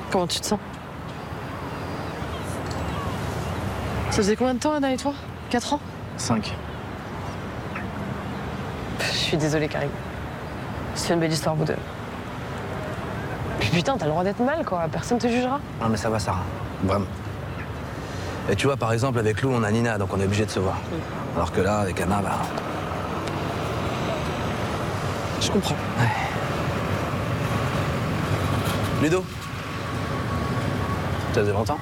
Comment tu te sens? Ça faisait combien de temps, Anna et toi? 4 ans? 5. Je suis désolée, Karim. C'est une belle histoire, vous deux. Puis putain, t'as le droit d'être mal, quoi. Personne te jugera. Non mais ça va, Sarah. Vraiment. Et tu vois, par exemple, avec Lou, on a Nina, donc on est obligé de se voir. Alors que là, avec Anna, bah... Je comprends. Ouais. Ludo. Ça faisait longtemps?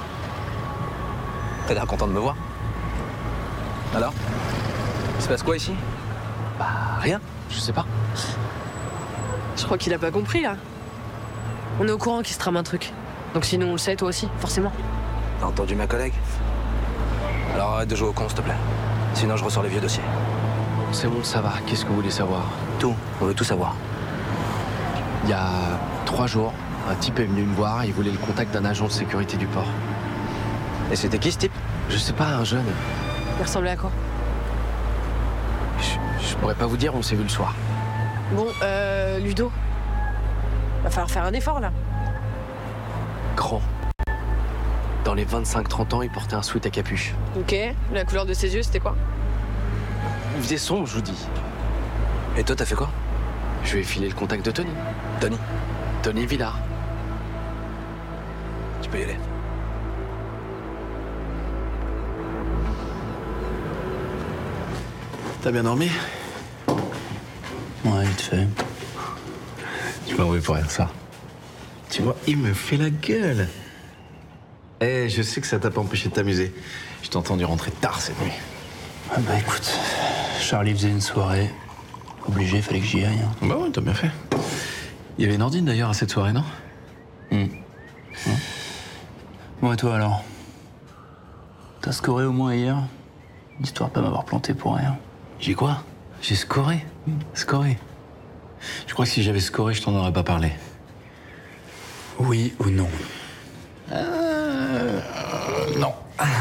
T'as l'air content de me voir? Alors? Il se passe quoi ici? Bah, rien. Je sais pas. Je crois qu'il a pas compris, là. On est au courant qu'il se trame un truc. Donc sinon, on le sait, toi aussi, forcément. T'as entendu ma collègue? Alors arrête de jouer au con, s'il te plaît. Sinon, je ressors les vieux dossiers. C'est bon, ça va. Qu'est-ce que vous voulez savoir? Tout. On veut tout savoir. Il y a 3 jours, un type est venu me voir, il voulait le contact d'un agent de sécurité du port. Et c'était qui, ce type? Je sais pas, un jeune. Il ressemblait à quoi? Je pourrais pas vous dire, on s'est vu le soir. Bon, Ludo. Va falloir faire un effort, là. Grand. Dans les 25-30 ans, il portait un sweat à capuche. Ok. La couleur de ses yeux, c'était quoi? Il faisait sombre, je vous dis. Et toi, t'as fait quoi? Je lui ai filé le contact de Tony. Tony. Tony Villard. Tu peux y aller. T'as bien dormi? Ouais, vite fait. Tu m'as envoyé pour rien, ça. Tu vois, il me fait la gueule. Eh, je sais que ça t'a pas empêché de t'amuser. Je t'ai entendu rentrer tard cette nuit. Ah bah écoute, Charlie faisait une soirée. Obligé, fallait que j'y aille. Hein. Bah ouais, t'as bien fait. Il y avait Nordine d'ailleurs à cette soirée, non? Ouais. Bon, et toi alors? T'as scoré au moins hier? Histoire de pas m'avoir planté pour rien. J'ai quoi? J'ai scoré? Scoré? Je crois que si j'avais scoré, je t'en aurais pas parlé. Oui ou non? Non.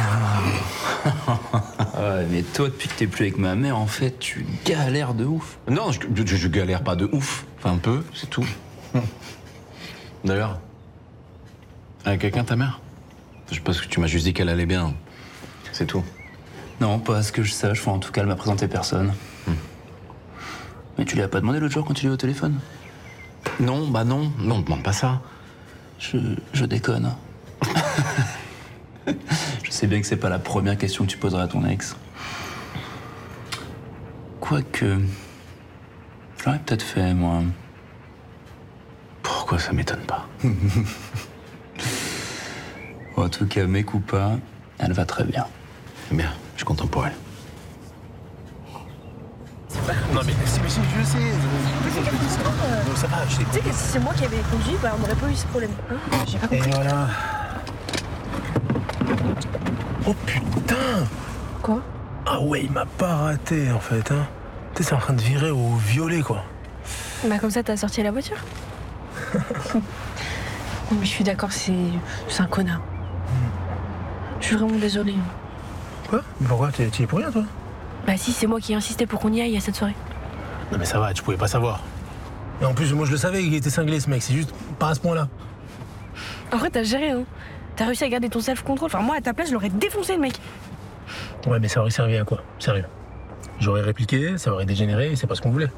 Ouais, mais toi, depuis que t'es plus avec ma mère, en fait, tu galères de ouf. Non, je galère pas de ouf. Enfin, un peu, c'est tout. D'ailleurs, avec quelqu'un, ta mère? Je pense que tu m'as juste dit qu'elle allait bien. C'est tout. Non, pas à ce que je sache. Enfin, en tout cas, elle m'a présenté personne. Mais tu lui as pas demandé l'autre jour quand tu l'as eu au téléphone? Non, bah non. Non, demande pas ça. Je déconne. Je sais bien que c'est pas la première question que tu poseras à ton ex. Quoique... Je l'aurais peut-être fait, moi. Pourquoi ça m'étonne pas? En tout cas, mec ou pas, elle va très bien. Bien, je suis content pour elle. Non mais si je le sais. Non, ça va, je sais. Tu sais que si c'est moi qui avais conduit, bah on n'aurait pas eu ce problème. Hein, j'ai pas compris. Et voilà. Oh putain! Quoi? Ah ouais, il m'a pas raté en fait, hein. Tu sais, c'est en train de virer au violet, quoi. Bah comme ça t'as sorti la voiture. Non mais je suis d'accord, c'est un connard. Je suis vraiment désolée. Quoi? Mais pourquoi? Tu y es pour rien, toi? Bah si, c'est moi qui ai insisté pour qu'on y aille à cette soirée. Non mais ça va, tu pouvais pas savoir. Et en plus, moi je le savais qu'il était cinglé ce mec, c'est juste pas à ce point-là. En vrai, t'as géré, hein. T'as réussi à garder ton self-control. Enfin, moi, à ta place, je l'aurais défoncé, le mec. Ouais, mais ça aurait servi à quoi? Sérieux. J'aurais répliqué, ça aurait dégénéré, et c'est pas ce qu'on voulait.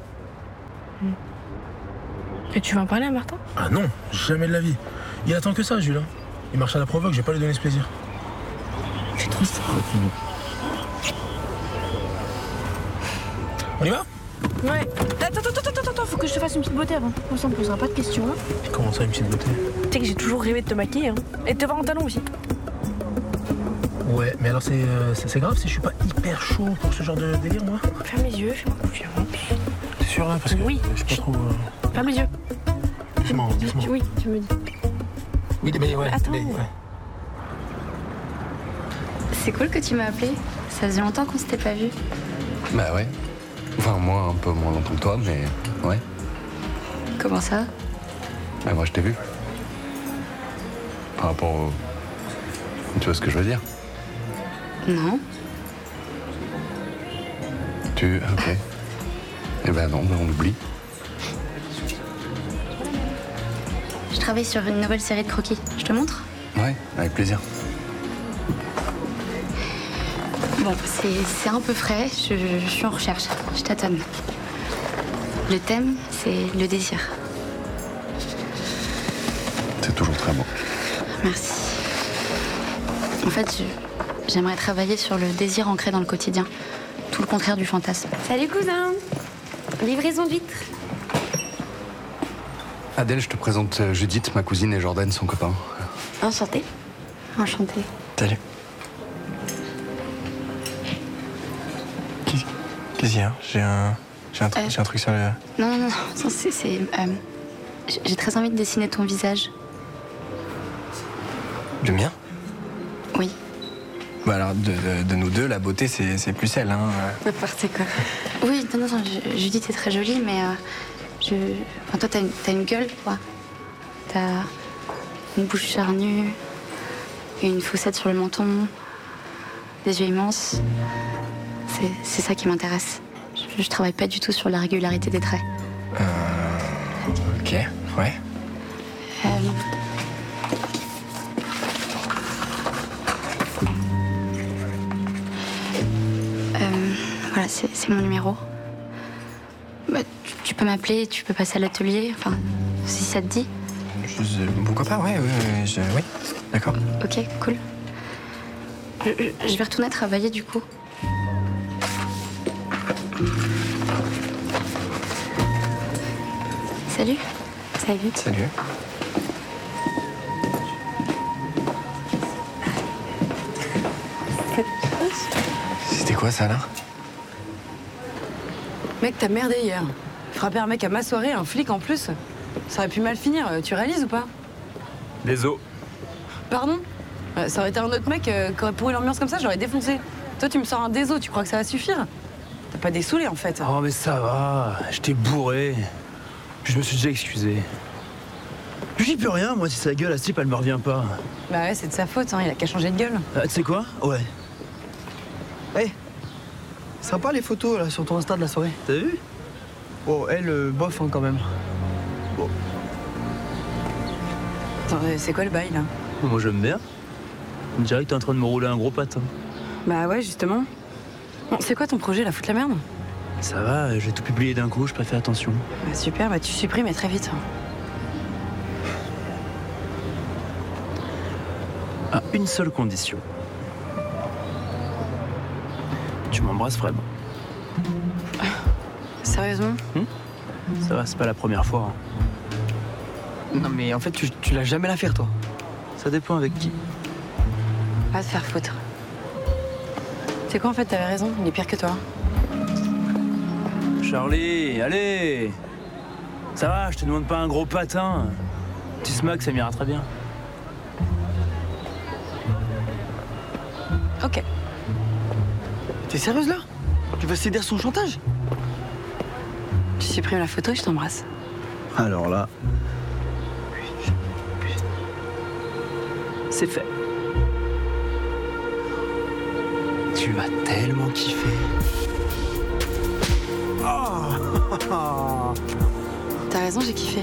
Et tu vas en parler à Martin? Ah non, jamais de la vie. Il attend que ça, Jules. Hein. Il marche à la provoque, je vais pas lui donner ce plaisir. C'est triste. On y va? Ouais. Attends, faut que je te fasse une petite beauté avant. Comme ça, on me posera pas de questions. Hein. Comment ça, une petite beauté? Tu sais que j'ai toujours rêvé de te maquiller, hein. Et de te voir en talons aussi. Ouais, mais alors c'est grave si je suis pas hyper chaud pour ce genre de délire, moi? Ferme les yeux, fais-moi confiance. T'es sûr, là? Parce que Oui. je suis pas trop... Ferme les yeux. Doucement. Oui, tu me dis. Oui, mais ouais. Attends. Ouais. C'est cool que tu m'as appelé. Ça faisait longtemps qu'on s'était pas vu. Bah ouais. Enfin, moi, un peu moins longtemps que toi, mais ouais. Comment ça? Bah moi, je t'ai vu. Par rapport au... Tu vois ce que je veux dire? Non. Ok. Eh ben non, on oublie. Je travaille sur une nouvelle série de croquis. Je te montre? Ouais, avec plaisir. Bon, c'est un peu frais. Je suis en recherche. Je tâtonne. Le thème, c'est le désir. C'est toujours très beau. Merci. En fait, j'aimerais travailler sur le désir ancré dans le quotidien. Tout le contraire du fantasme. Salut cousin. Livraison de vitres. Adèle, je te présente Judith, ma cousine, et Jordan, son copain. Enchantée. Enchantée. Salut. Qu'est-ce qu'il y a? J'ai un truc sur le... Non, j'ai très envie de dessiner ton visage. Le mien? Oui. Bah alors, de nous deux, la beauté, c'est plus celle, hein. N'importe quoi. Oui, non, Judith est très jolie, mais enfin, toi, t'as une gueule, quoi. T'as une bouche charnue, et une fossette sur le menton, des yeux immenses. C'est ça qui m'intéresse. Je travaille pas du tout sur la régularité des traits. Ok, ouais. Voilà, c'est mon numéro. Bah, tu peux m'appeler, tu peux passer à l'atelier, enfin, si ça te dit. Pourquoi pas, ouais, oui, d'accord. Ok, cool. Je vais retourner travailler du coup. Salut. Salut. Salut. C'était quoi ça là? Mec, t'as merdé hier. Frapper un mec à ma soirée, un flic en plus. Ça aurait pu mal finir, tu réalises ou pas? Désolé. Pardon? Ça aurait été un autre mec qui aurait pourri l'ambiance comme ça, j'aurais défoncé. Toi, tu me sors un déso, tu crois que ça va suffire? T'as pas dessoulé en fait. Oh, mais ça va, j'étais bourré. Puis je me suis déjà excusé. J'y peux rien, moi, si sa gueule, la slip, elle me revient pas. Bah ouais, c'est de sa faute, hein, il a qu'à changer de gueule. Tu sais quoi? Ouais. Hé, sympa les photos là sur ton Insta de la soirée. T'as vu? Oh, elle, bof hein, quand même. Bon. Attends, c'est quoi le bail là? Moi, j'aime bien. On dirait que t'es en train de me rouler un gros patin. Bah ouais, justement. Bon, c'est quoi ton projet là, foutre la merde? Ça va, je vais tout publier d'un coup, je préfère attention. Bah super, bah tu supprimes et très vite. À une seule condition. Tu m'embrasses vraiment. Sérieusement? Ça va, c'est pas la première fois. Non mais en fait tu l'as jamais la faire toi. Ça dépend avec qui. Va te faire foutre. C'est quoi en fait, t'avais raison, il est pire que toi. Charlie, allez! Ça va, je te demande pas un gros patin. Tu smacks, ça m'ira très bien. Ok. T'es sérieuse là? Tu vas céder à son chantage? Tu supprimes la photo et je t'embrasse. Alors là... C'est fait. Tu vas tellement kiffer. T'as raison, j'ai kiffé.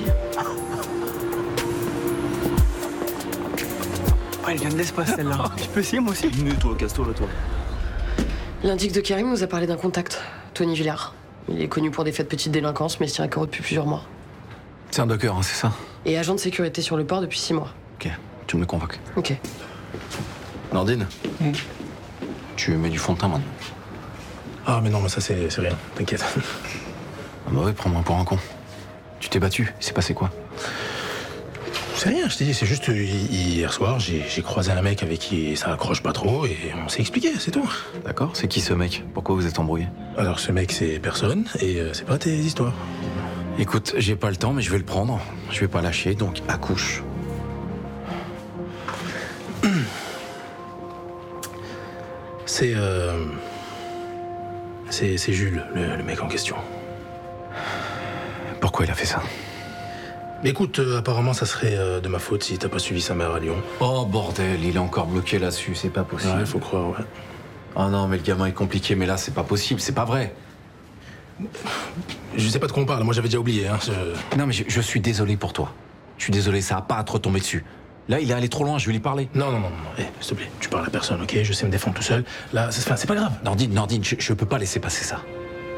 Oh, elle vient de l'espace celle-là. Tu peux essayer moi aussi? Mais toi, casse-toi là, toi. L'indic de Karim nous a parlé d'un contact, Tony Villard. Il est connu pour des faits de petite délinquance, mais il se tient à carreau depuis plusieurs mois. C'est un docker, hein, c'est ça? Et agent de sécurité sur le port depuis 6 mois. Ok, tu me le convoques. Ok. Nordine, tu mets du fond de teint maintenant. Ah mais non, mais ça c'est rien, t'inquiète. Ah bah ouais, prends-moi pour un con. Tu t'es battu, il s'est passé quoi? C'est rien, je t'ai dit, c'est juste hier soir, j'ai croisé un mec avec qui ça accroche pas trop et on s'est expliqué, c'est tout. D'accord, c'est qui ce mec? Pourquoi vous êtes embrouillés? Alors ce mec c'est personne et c'est pas tes histoires. Écoute, j'ai pas le temps, mais je vais le prendre. Je vais pas lâcher, donc accouche. C'est Jules, le mec en question. Pourquoi il a fait ça? Mais écoute, apparemment ça serait de ma faute si t'as pas suivi sa mère à Lyon. Oh bordel, il est encore bloqué là-dessus, c'est pas possible. Ouais, faut croire, ouais. Oh non, mais le gamin est compliqué, mais là c'est pas possible, c'est pas vrai. Je sais pas de quoi on parle, moi j'avais déjà oublié, hein. Non mais je suis désolé pour toi. Je suis désolé, ça a pas à te retomber dessus. Là, il est allé trop loin, je vais lui parler. Non. S'il te plaît, tu parles à personne, ok? Je sais me défendre tout seul. Là, c'est pas grave. Nordine, je peux pas laisser passer ça.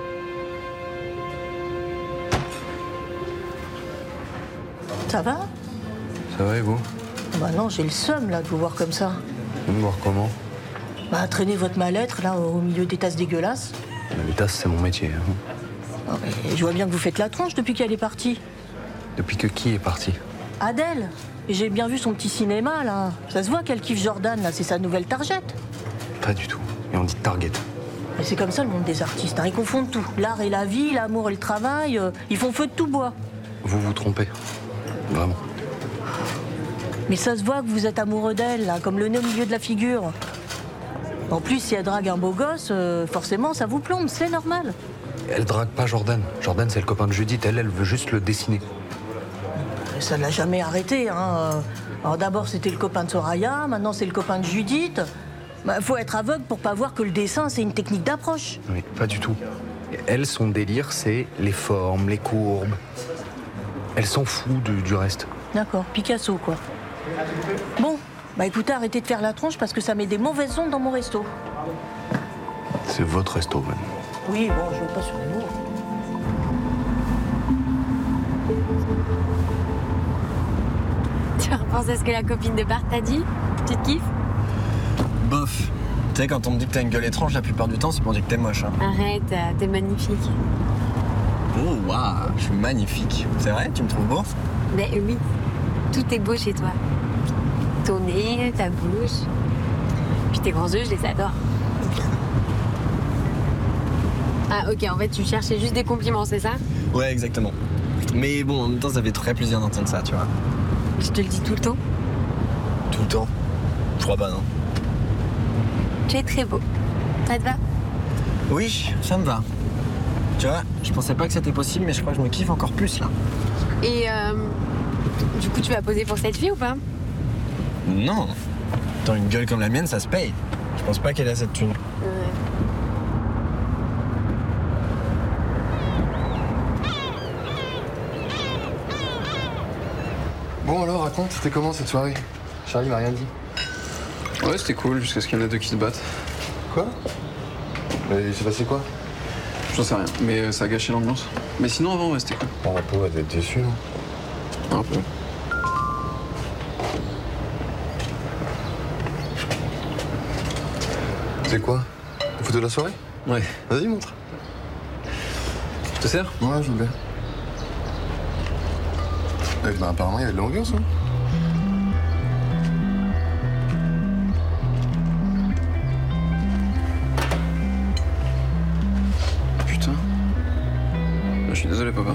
Ça va? Ça va et vous? Bah non, j'ai le seum là de vous voir comme ça. Vous me voir comment? Bah traîner votre mal-être là au milieu des tasses dégueulasses. Les tasses, c'est mon métier. Hein. Oh, mais je vois bien que vous faites la tronche depuis qu'elle est partie. Depuis que qui est parti? Adèle. Et j'ai bien vu son petit cinéma là. Ça se voit qu'elle kiffe Jordan là, c'est sa nouvelle target. Pas du tout. Et on dit Target. Et c'est comme ça le monde des artistes, hein. Ils confondent tout. L'art et la vie, l'amour et le travail, ils font feu de tout bois. Vous vous trompez. Vraiment. Mais ça se voit que vous êtes amoureux d'elle, là, comme le nez au milieu de la figure. En plus, si elle drague un beau gosse, forcément, ça vous plombe, c'est normal. Elle drague pas Jordan. Jordan, c'est le copain de Judith. Elle veut juste le dessiner. Et ça ne l'a jamais arrêté, hein. Alors d'abord, c'était le copain de Soraya, maintenant c'est le copain de Judith. Bah, faut être aveugle pour pas voir que le dessin, c'est une technique d'approche. Oui, pas du tout. Elle, son délire, c'est les formes, les courbes. Elle s'en fout du reste. D'accord, Picasso, quoi. Bon, bah écoutez, arrêtez de faire la tronche parce que ça met des mauvaises ondes dans mon resto. C'est votre resto, man. Oui, bon, je veux pas sur les mots. Tu repenses à ce que la copine de Bart t'a dit? Tu te kiffes? Bof. Tu sais, quand on me dit que t'as une gueule étrange, la plupart du temps, c'est pour dire que t'es moche. Hein. Arrête, t'es magnifique. Oh, waouh, je suis magnifique. C'est vrai? Tu me trouves beau? Ben oui, tout est beau chez toi. Ton nez, ta bouche, puis tes grands yeux, je les adore. Ah ok, en fait, tu cherchais juste des compliments, c'est ça? Ouais, exactement. Mais bon, en même temps, ça fait très plaisir d'entendre ça, tu vois. Je te le dis tout le temps. Tout le temps? Je crois pas, non. Tu es très beau. Ça te va? Oui, ça me va. Tu vois, je pensais pas que c'était possible, mais je crois que je me kiffe encore plus, là. Et du coup, tu vas poser pour cette fille ou pas? Non. Dans une gueule comme la mienne, ça se paye. Je pense pas qu'elle a cette thune. Bon alors, raconte, c'était comment cette soirée? Charlie m'a rien dit. Ouais, c'était cool, jusqu'à ce qu'il y en ait deux qui se battent. Quoi? Mais il s'est passé quoi? J'en sais rien, mais ça a gâché l'ambiance. Mais sinon, avant, ouais, c'était cool. Bon, la peau, elle doit être déçue, non? Un peu. C'est quoi? Une photo de la soirée? Ouais. Vas-y, montre. Je te sers? Ouais, je veux bien. Bah, apparemment, il y a de l'ambiance, hein. Putain. Je suis désolé, papa.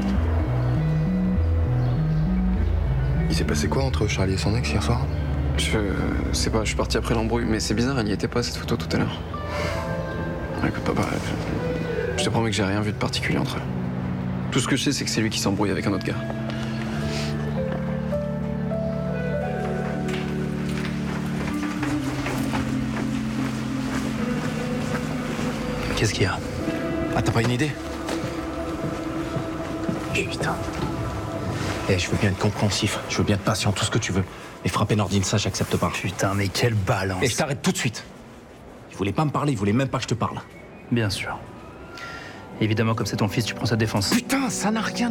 Il s'est passé quoi entre Charlie et son ex hier soir? Je sais pas, je suis parti après l'embrouille, mais c'est bizarre, elle n'y était pas, cette photo, tout à l'heure. Écoute, papa, je te promets que j'ai rien vu de particulier entre eux. Tout ce que je sais, c'est que c'est lui qui s'embrouille avec un autre gars. Qu'est-ce qu'il y a? Ah, t'as pas une idée? Putain. Eh, je veux bien être compréhensif, je veux bien être patient, tout ce que tu veux. Mais frapper Nordine, ça, j'accepte pas. Putain, mais quelle balance. Et je t'arrête tout de suite. Il voulait pas me parler, il voulait même pas que je te parle. Bien sûr. Évidemment, comme c'est ton fils, tu prends sa défense. Putain, ça n'a rien